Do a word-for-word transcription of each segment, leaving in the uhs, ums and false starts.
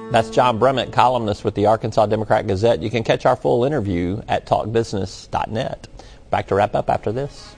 That's John Brummett, columnist with the Arkansas Democrat-Gazette. You can catch our full interview at talk business dot net. Back to wrap up after this.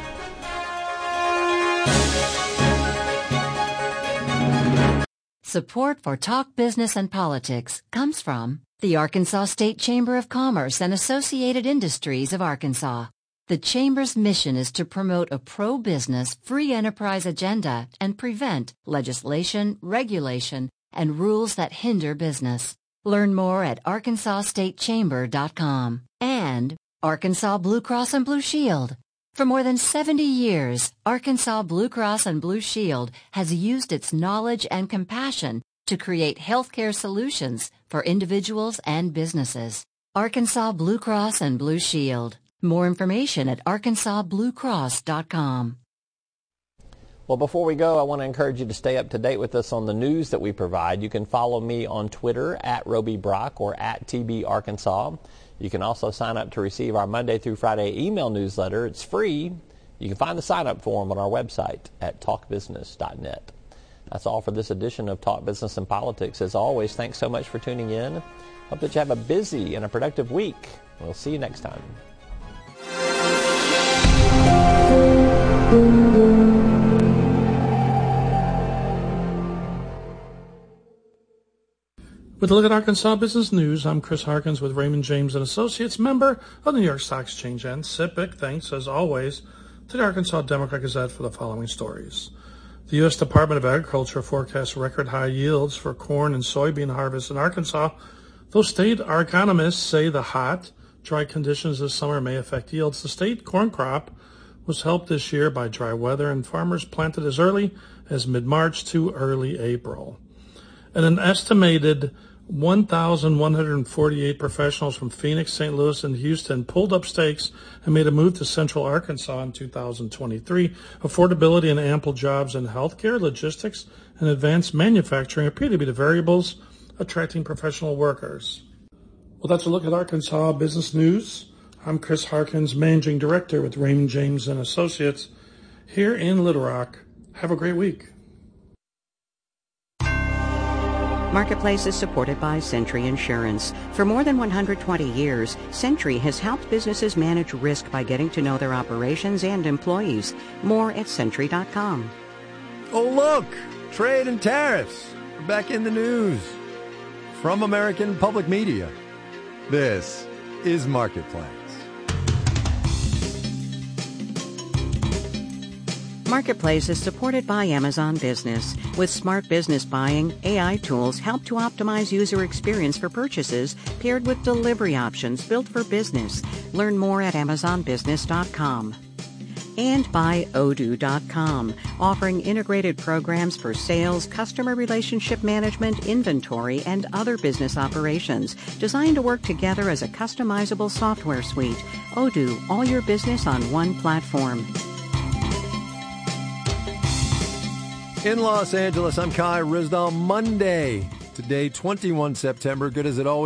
Support for Talk Business and Politics comes from the Arkansas State Chamber of Commerce and Associated Industries of Arkansas. The Chamber's mission is to promote a pro-business, free enterprise agenda and prevent legislation, regulation, and rules that hinder business. Learn more at arkansas state chamber dot com. And Arkansas Blue Cross and Blue Shield. For more than seventy years, Arkansas Blue Cross and Blue Shield has used its knowledge and compassion to create healthcare solutions for individuals and businesses. Arkansas Blue Cross and Blue Shield. More information at arkansas blue cross dot com. Well, before we go, I want to encourage you to stay up to date with us on the news that we provide. You can follow me on Twitter at Roby Brock or at T B Arkansas. You can also sign up to receive our Monday through Friday email newsletter. It's free. You can find the sign-up form on our website at talk business dot net. That's all for this edition of Talk Business and Politics. As always, thanks so much for tuning in. Hope that you have a busy and a productive week. We'll see you next time. With a look at Arkansas business news, I'm Chris Harkins with Raymond James and Associates, member of the New York Stock Exchange and S I P C. Thanks, as always, to the Arkansas Democrat-Gazette for the following stories. The U S Department of Agriculture forecasts record high yields for corn and soybean harvests in Arkansas, though state economists say the hot, dry conditions this summer may affect yields. The state corn crop was helped this year by dry weather, and farmers planted as early as mid-March to early April. And an estimated one thousand one hundred forty-eight professionals from Phoenix, Saint Louis, and Houston pulled up stakes and made a move to Central Arkansas in two thousand twenty-three. Affordability and ample jobs in healthcare, logistics, and advanced manufacturing appear to be the variables attracting professional workers. Well, that's a look at Arkansas business news. I'm Chris Harkins, Managing Director with Raymond James and Associates here in Little Rock. Have a great week. Marketplace is supported by Century Insurance. For more than one hundred twenty years, Century has helped businesses manage risk by getting to know their operations and employees. More at century dot com. Oh, look! Trade and tariffs. We're back in the news. From American Public Media, this is Marketplace. Marketplace is supported by Amazon Business. With smart business buying, A I tools help to optimize user experience for purchases paired with delivery options built for business. Learn more at amazon business dot com. And by odoo dot com, offering integrated programs for sales, customer relationship management, inventory, and other business operations, designed to work together as a customizable software suite. Odoo, all your business on one platform. In Los Angeles, I'm Kai Ryssdal. Monday, today, twenty-first of September. Good as it always